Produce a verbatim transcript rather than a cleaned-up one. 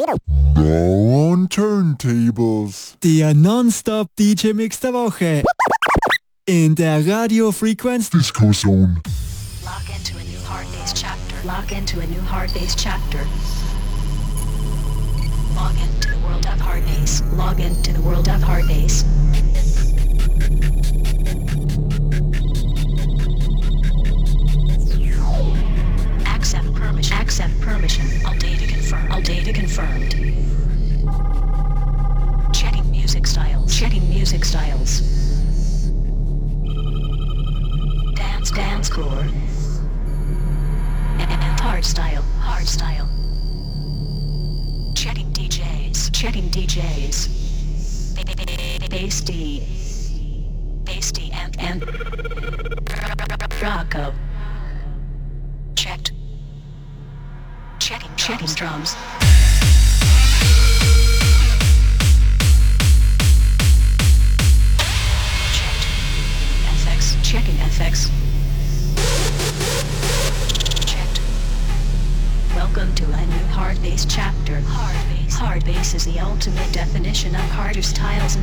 Now on Turntables. Der Non-Stop-D J-Mix der Woche. In der Radio Frequenz Disco Zone. Lock into a new hard bass chapter. Lock into a new hard bass chapter. Log into the world of hard bass. Log into the world of hard bass. Accept permission. Accept permission. All data confirmed. All data confirmed. Checking music styles. Checking music styles. Dance, dance core. And hard style. Hard style. Checking D Js. Checking D Js. Bass D. Bass D and and Rocco. Checked. Checking checking drums. Checked. F X. Checking F X. Checked. Welcome to a new hard bass chapter. Hard bass. Hard bass is the ultimate definition of harder styles and